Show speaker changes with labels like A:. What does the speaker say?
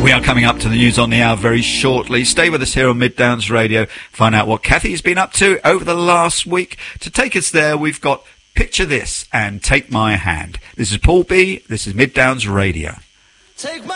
A: We are coming up to the news on the hour very shortly. Stay with us here on Mid Downs Radio. Find out what Kathy's been up to over the last week. To take us there, we've got Picture This and Take My Hand. This is Paul B. This is Mid Downs Radio.
B: Take my